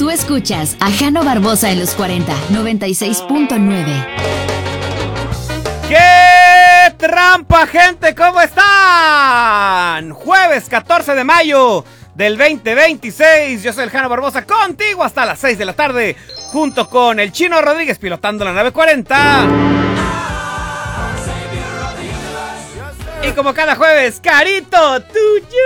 Tú escuchas a Jano Barbosa en los 40, 96.9. ¡Qué trampa, gente! ¿Cómo están? Jueves 14 de mayo del 2026. Yo soy el Jano Barbosa, contigo hasta las 6 de la tarde, junto con el Chino Rodríguez pilotando la nave 40. Y como cada jueves, Carito Tuyo.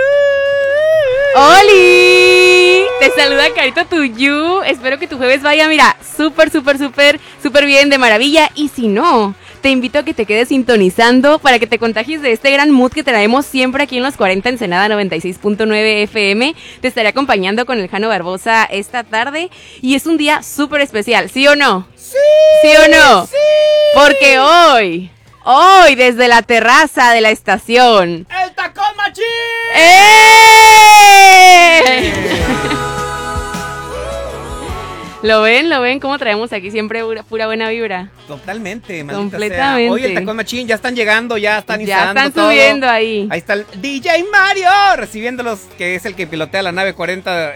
¡Holi! Te saluda Carito Tuyo. Espero que tu jueves vaya, mira, súper bien, de maravilla. Y si no, te invito a que te quedes sintonizando para que te contagies de este gran mood que traemos siempre aquí en los 40 Ensenada 96.9 FM. Te estaré acompañando con el Jano Barbosa esta tarde. Y es un día súper especial, ¿sí o no? ¡Sí! ¿Sí o no? ¡Sí! Porque hoy, desde la terraza de la estación, ¡El Tacón Machín! ¿Lo ven? ¿Cómo traemos aquí siempre pura buena vibra? Totalmente, completamente. Hoy el Tacón Machín ya están llegando, ya están instalando ya están todo. Subiendo ahí. Ahí está el DJ Mario recibiéndolos, que es el que pilotea la nave 40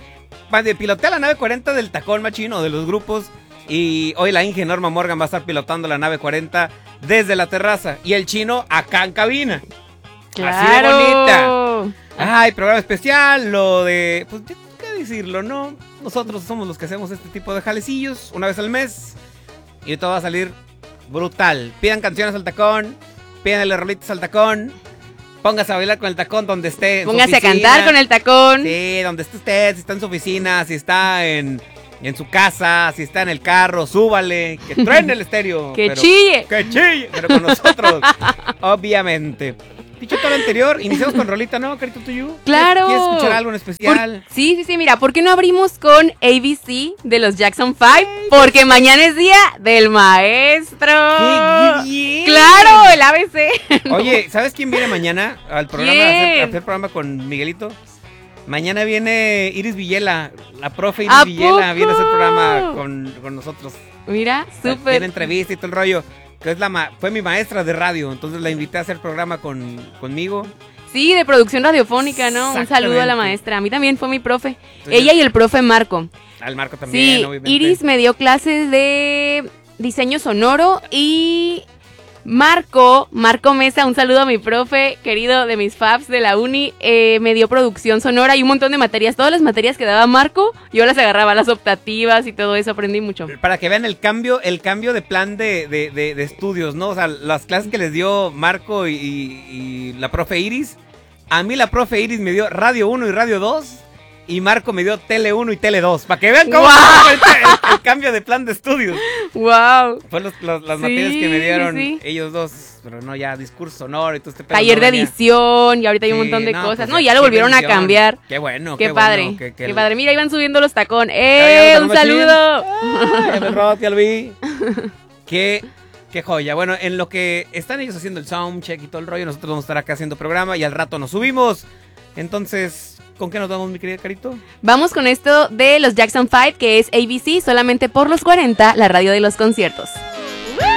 pilotea la nave 40 del Tacón Machín o de los grupos. Y hoy la Inge Norma Morgan va a estar pilotando la nave 40 desde la terraza. Y el Chino acá en cabina. ¡Claro! Así de bonita. Ay, programa especial, lo de... Pues, ¿qué decirlo, no? Nosotros somos los que hacemos este tipo de jalecillos una vez al mes. Y todo va a salir brutal. Pidan canciones al tacón, pídanle rolitas al tacón. Póngase a bailar con el tacón donde esté. Póngase a cantar con el tacón. Sí, donde esté usted, si está en su oficina, si está en su casa, si está en el carro, súbale, que truene el estéreo. Chille. Que chille, pero con nosotros, obviamente. Dicho todo lo anterior, iniciamos con rolita, ¿no, Carito Tuyo? ¡Claro! ¿Quieres escuchar algo en especial? Sí, mira, ¿por qué no abrimos con ABC de los Jackson 5? Porque mañana es día del maestro. ¡Qué bien! ¡Claro, el ABC! Oye, ¿sabes quién viene mañana al programa, a hacer programa con Miguelito? Mañana viene Iris Villela, la profe Iris Villela, viene a hacer programa con nosotros. Mira, súper. Tiene entrevista y todo el rollo. Que es fue mi maestra de radio, entonces la invité a hacer programa conmigo. Sí, de producción radiofónica, ¿no? Un saludo a la maestra. A mí también fue mi profe. Entonces, ella y el profe Marco. Al Marco también, sí, obviamente. Iris me dio clases de diseño sonoro y Marco Mesa, un saludo a mi profe querido de mis fabs de la uni, me dio producción sonora y un montón de materias. Todas las materias que daba Marco, yo las agarraba, las optativas y todo eso, aprendí mucho. Para que vean el cambio de plan de estudios, ¿no? O sea, las clases que les dio Marco y la profe Iris. A mí la profe Iris me dio Radio 1 y Radio 2. Y Marco me dio Tele 1 y Tele 2. Para que vean cómo el cambio de plan de estudios. ¡Wow! Fue las materias que me dieron ellos dos. Pero no, ya discurso sonoro y todo este pedo. Taller de edición y ahorita hay un montón de cosas. Pues no, ya lo volvieron a cambiar. Qué bueno, qué padre. Bueno, qué padre. Mira, iban subiendo los tacón. ¡Un saludo! Ya lo vi. Qué joya. Bueno, en lo que están ellos haciendo el soundcheck y todo el rollo, nosotros vamos a estar acá haciendo programa y al rato nos subimos. Entonces, ¿con qué nos vamos, mi querida Carito? Vamos con esto de los Jackson 5, que es ABC, solamente por los 40, la radio de los conciertos.